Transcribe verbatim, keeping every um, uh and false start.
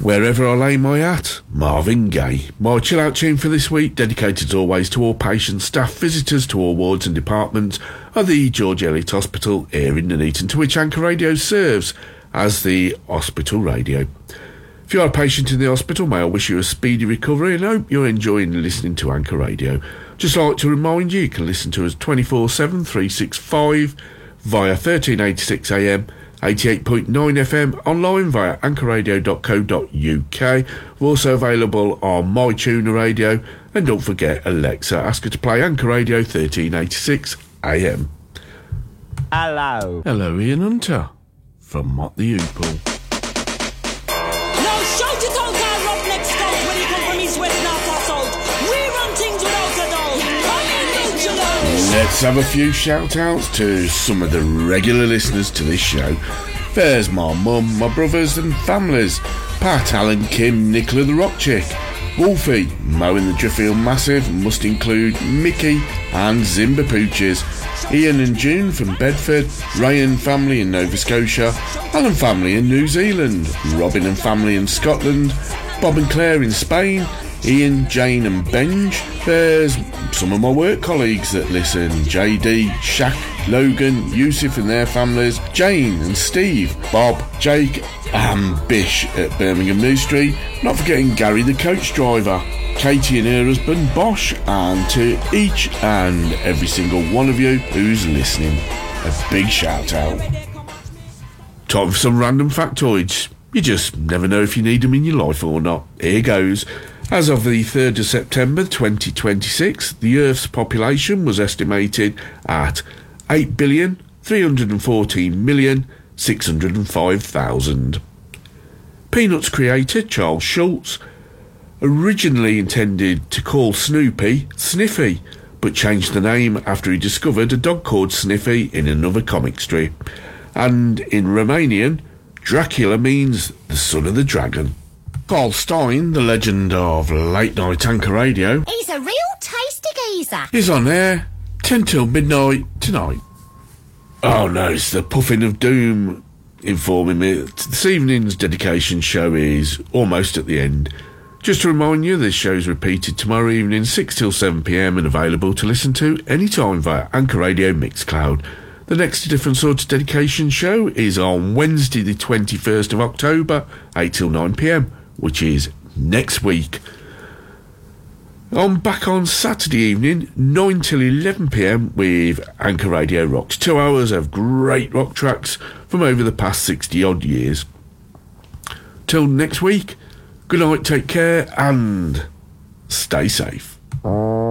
Wherever I Lay My Hat, Marvin Gaye. My chill out tune for this week, dedicated as always to all patients, staff, visitors to all wards and departments of the George Eliot Hospital here in Nuneaton, to which Anchor Radio serves as the hospital radio. If you are a patient in the hospital, may I wish you a speedy recovery and hope you're enjoying listening to Anchor Radio. Just like to remind you, you can listen to us twenty-four seven, three sixty-five via thirteen eighty-six A M, eighty-eight point nine F M, online via anchor radio dot co dot U K. We're also available on MyTuner Radio, and don't forget Alexa, ask her to play Anchor Radio thirteen eighty-six A M. Hello. Hello, Ian Hunter from Mott the Hoople. Now shout it out, our roughneck scout, when you come from east, west, north or south. We run things without a doubt. Come in, don't you know? Let's have a few shout-outs to some of the regular listeners to this show. There's my mum, my brothers and families, Pat, Alan, Kim, Nicola the Rock Chick, Wolfie, Mo in the Driffield Massive, must include Mickey and Zimba Pooches, Ian and June from Bedford, Ray and family in Nova Scotia, Alan family in New Zealand, Robin and family in Scotland, Bob and Claire in Spain, Ian, Jane and Benj. There's some of my work colleagues that listen, J D, Shaq, Logan, Yusuf and their families, Jane and Steve, Bob, Jake and Bish at Birmingham New Street, not forgetting Gary the coach driver, Katie and her husband Bosch, and to each and every single one of you who's listening, a big shout out. Time for some random factoids. You just never know if you need them in your life or not. Here goes. As of the third of September twenty twenty-six, the Earth's population was estimated at eight billion, three hundred fourteen million, six hundred five thousand. Peanuts creator Charles Schulz originally intended to call Snoopy Sniffy, but changed the name after he discovered a dog called Sniffy in another comic strip. And in Romanian, Dracula means the son of the dragon. Carl Stein, the legend of late-night Anchor Radio, he's a real tasty geezer, is on air ten till midnight tonight. Oh no, it's the Puffin of Doom informing me that this evening's dedication show is almost at the end. Just to remind you, this show's repeated tomorrow evening six till seven p m and available to listen to anytime via Anchor Radio Mixcloud. The next different sort of dedication show is on Wednesday the twenty-first of October, eight till nine p m, which is next week. I'm back on Saturday evening, nine till eleven p m with Anchor Radio Rocks. Two hours of great rock tracks from over the past sixty odd years. Till next week, good night, take care, and stay safe.